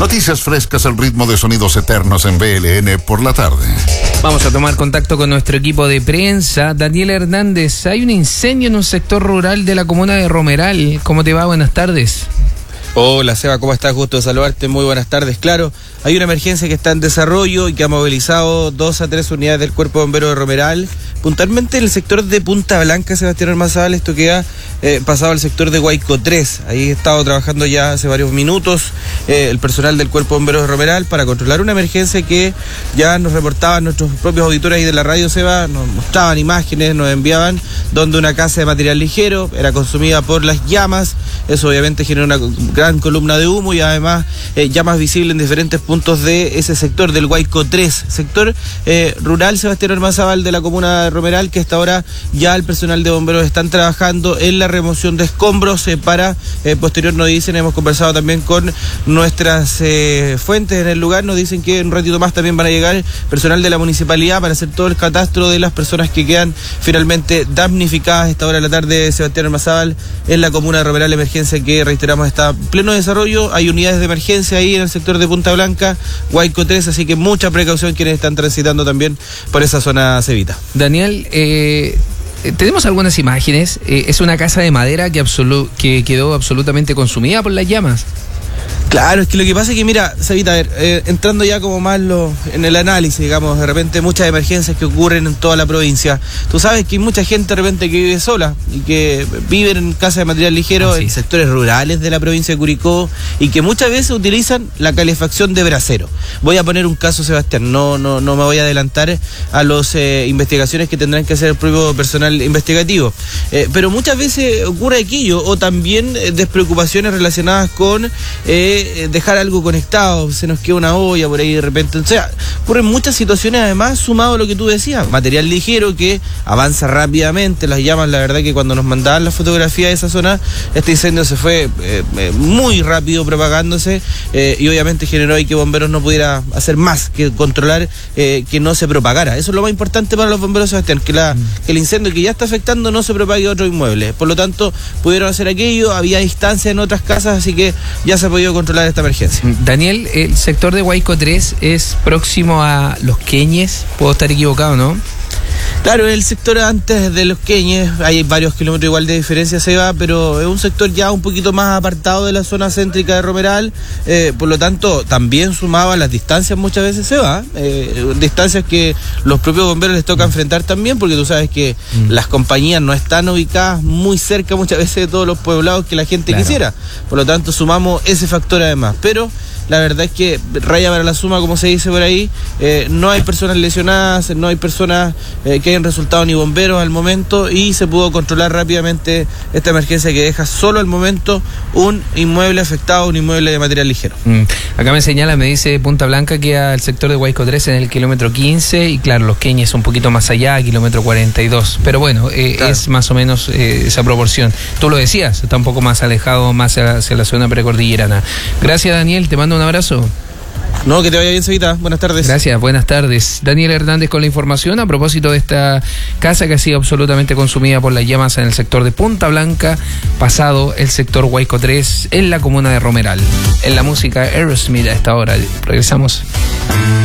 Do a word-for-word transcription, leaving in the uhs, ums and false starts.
Noticias frescas al ritmo de sonidos eternos en B L N por la tarde. Vamos a tomar contacto con nuestro equipo de prensa. Daniel Hernández, hay un incendio en un sector rural de la comuna de Romeral. ¿Cómo te va? Buenas tardes. Hola Seba, ¿cómo estás? Gusto de saludarte, muy buenas tardes. Claro, hay una emergencia que está en desarrollo y que ha movilizado dos a tres unidades del Cuerpo de Bomberos de Romeral, puntualmente en el sector de Punta Blanca, Sebastián Ormazábal. Esto queda eh, pasado al sector de Huayco tres. Ahí he estado trabajando ya hace varios minutos eh, el personal del Cuerpo de Bomberos de Romeral para controlar una emergencia que ya nos reportaban nuestros propios auditores ahí de la radio, Seba, nos mostraban imágenes, nos enviaban donde una casa de material ligero era consumida por las llamas. Eso obviamente generó una gran columna de humo y además eh, llamas visibles en diferentes puntos de ese sector del Huayco tres, sector eh, rural, Sebastián Ormazábal, de la comuna de Romeral, que hasta ahora ya el personal de bomberos están trabajando en la remoción de escombros eh, para eh, posterior, nos dicen, hemos conversado también con nuestras eh, fuentes en el lugar, nos dicen que en un ratito más también van a llegar personal de la municipalidad para hacer todo el catastro de las personas que quedan finalmente damnificadas a esta hora de la tarde, Sebastián Ormazábal, en la comuna de Romeral. Emergencia que, reiteramos, está en pleno desarrollo. Hay unidades de emergencia ahí en el sector de Punta Blanca, Huayco tres, así que mucha precaución quienes están transitando también por esa zona cevita. Daniel, eh, tenemos algunas imágenes. Eh, es una casa de madera que, absolu- que quedó absolutamente consumida por las llamas. Claro, es que lo que pasa es que, mira, Sabita, a ver, eh, entrando ya como más lo, en el análisis, digamos, de repente muchas emergencias que ocurren en toda la provincia. Tú sabes que hay mucha gente de repente que vive sola y que vive en casas de material ligero, en sectores rurales de la provincia de Curicó, y que muchas veces utilizan la calefacción de brasero. Voy a poner un caso, Sebastián, no, no, no me voy a adelantar a las eh, investigaciones que tendrán que hacer el propio personal investigativo. Eh, pero muchas veces ocurre aquello, o también eh, despreocupaciones relacionadas con eh, dejar algo conectado, se nos queda una olla por ahí de repente. O sea, ocurren muchas situaciones, además, sumado a lo que tú decías, material ligero que avanza rápidamente, las llamas, la verdad que cuando nos mandaban la fotografía de esa zona, este incendio se fue eh, eh, muy rápido propagándose eh, y obviamente generó ahí que bomberos no pudiera hacer más que controlar eh, que no se propagara. Eso es lo más importante para los bomberos, Sebastián, que, la, que el incendio que ya está afectando no se propague a otro inmueble. Por lo tanto, pudieron hacer aquello, había distancia en otras casas, así que ya se ha podido controlar esta emergencia. Daniel, el sector de Huayco tres es próximo a Los Queñes, puedo estar equivocado, ¿no? Claro, el sector antes de Los Queñes, hay varios kilómetros igual de diferencia, Seba, pero es un sector ya un poquito más apartado de la zona céntrica de Romeral, eh, por lo tanto también sumaba las distancias muchas veces, Seba, eh, distancias que los propios bomberos les toca enfrentar también, porque tú sabes que mm. las compañías no están ubicadas muy cerca muchas veces de todos los poblados que la gente claro. quisiera, por lo tanto sumamos ese factor además, pero la verdad es que raya para la suma, como se dice por ahí, eh, no hay personas lesionadas, no hay personas eh, que hayan resultado ni bomberos al momento, y se pudo controlar rápidamente esta emergencia que deja solo al momento un inmueble afectado, un inmueble de material ligero. Mm. Acá me señala, me dice Punta Blanca queda el sector de Huayco tres en el kilómetro quince, y claro, Los Queñes un poquito más allá, kilómetro cuarenta y dos, pero bueno, eh, claro. es más o menos eh, esa proporción. Tú lo decías, está un poco más alejado, más hacia, hacia la zona precordillerana. Gracias, Daniel, te mando un abrazo. No, que te vaya bien, Sevita. Buenas tardes. Gracias, buenas tardes. Daniel Hernández con la información a propósito de esta casa que ha sido absolutamente consumida por las llamas en el sector de Punta Blanca, pasado el sector Huayco tres, en la comuna de Romeral. En la música Aerosmith a esta hora. Regresamos.